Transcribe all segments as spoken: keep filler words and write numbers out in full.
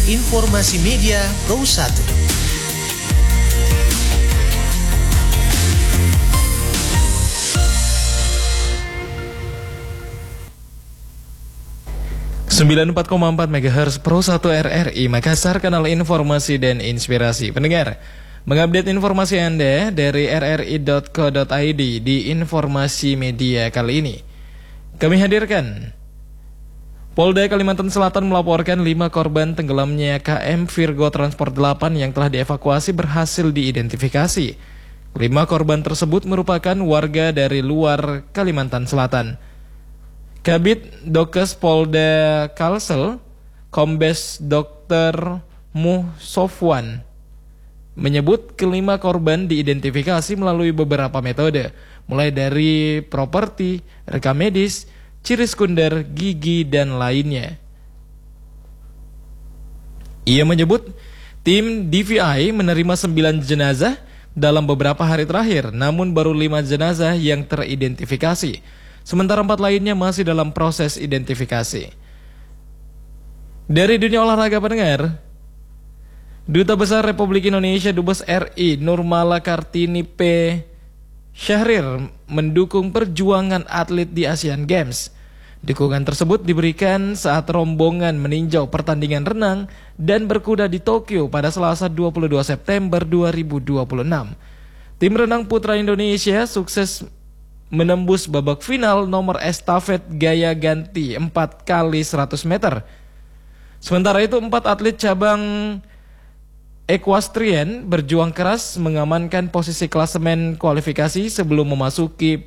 Informasi Media Pro satu. sembilan puluh empat koma empat megahertz Pro satu R R I Makassar, kanal informasi dan inspirasi. Pendengar, mengupdate informasi Anda dari r r i dot co dot i d di Informasi Media kali ini. Kami hadirkan Polda Kalimantan Selatan melaporkan lima korban tenggelamnya K M Virgo Transport delapan yang telah dievakuasi berhasil diidentifikasi. Lima korban tersebut merupakan warga dari luar Kalimantan Selatan. Kabid Dokes Polda Kalsel, Kombes Dokter Muh Sofwan, menyebut kelima korban diidentifikasi melalui beberapa metode, mulai dari properti, rekam medis, ciri sekunder, gigi, dan lainnya. Ia menyebut tim D V I menerima sembilan jenazah dalam beberapa hari terakhir, namun baru lima jenazah yang teridentifikasi. Sementara empat lainnya masih dalam proses identifikasi. Dari dunia olahraga, pendengar, Duta Besar Republik Indonesia Dubes R I Nurmala Kartini P. Syahrir mendukung perjuangan atlet di Asian Games. Dukungan tersebut diberikan saat rombongan meninjau pertandingan renang dan berkuda di Tokyo pada Selasa dua puluh dua September dua ribu dua puluh enam. Tim renang putra Indonesia sukses menembus babak final nomor estafet gaya ganti empat kali seratus meter. Sementara itu empat atlet cabang equestrian berjuang keras mengamankan posisi klasemen kualifikasi sebelum memasuki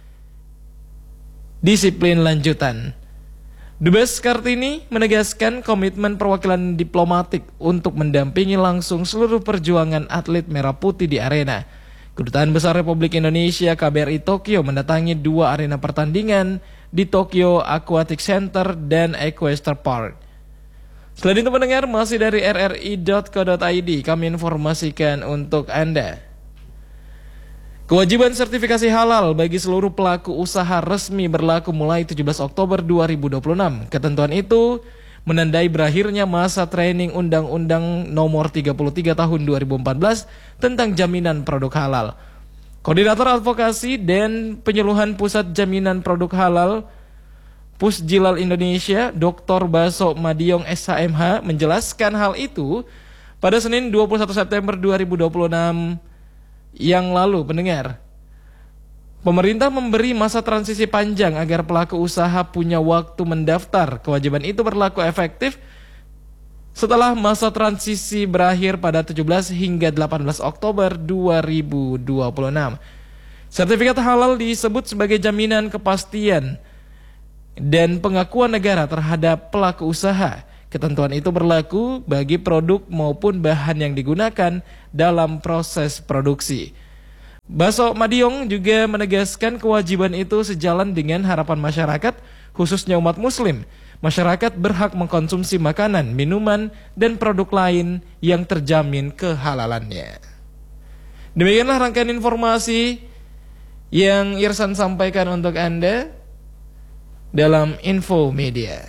disiplin lanjutan. Dubes Kartini menegaskan komitmen perwakilan diplomatik untuk mendampingi langsung seluruh perjuangan atlet merah putih di arena. Kedutaan Besar Republik Indonesia K B R I Tokyo mendatangi dua arena pertandingan di Tokyo Aquatic Center dan Equestrian Park. Selain itu, pendengar, masih dari r r i dot co dot i d kami informasikan untuk Anda. Kewajiban sertifikasi halal bagi seluruh pelaku usaha resmi berlaku mulai tujuh belas Oktober dua ribu dua puluh enam. Ketentuan itu menandai berakhirnya masa training Undang-Undang Nomor tiga puluh tiga Tahun dua ribu empat belas tentang jaminan produk halal. Koordinator Advokasi dan Penyuluhan Pusat Jaminan Produk Halal Pusjilal Indonesia, Doktor Baso Madiong S H M H, menjelaskan hal itu pada Senin dua puluh satu September dua ribu dua puluh enam yang lalu. Pendengar, pemerintah memberi masa transisi panjang agar pelaku usaha punya waktu mendaftar. Kewajiban itu berlaku efektif setelah masa transisi berakhir pada tujuh belas hingga delapan belas Oktober dua ribu dua puluh enam. Sertifikat halal disebut sebagai jaminan kepastian dan pengakuan negara terhadap pelaku usaha. Ketentuan itu berlaku bagi produk maupun bahan yang digunakan dalam proses produksi. Baso Madiong juga menegaskan kewajiban itu sejalan dengan harapan masyarakat, khususnya umat muslim. Masyarakat berhak mengkonsumsi makanan, minuman, dan produk lain yang terjamin kehalalannya. Demikianlah rangkaian informasi yang Irsan sampaikan untuk Anda dalam Info Media.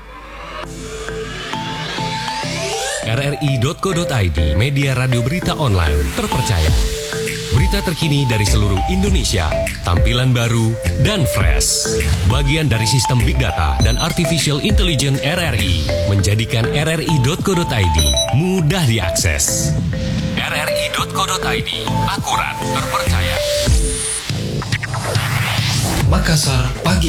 r r i dot co dot i d, media radio berita online terpercaya. Berita terkini dari seluruh Indonesia, tampilan baru dan fresh. Bagian dari sistem Big Data dan Artificial Intelligence R R I menjadikan r r i dot co dot i d mudah diakses. r r i dot co dot i d, akurat, terpercaya. Makassar Pagi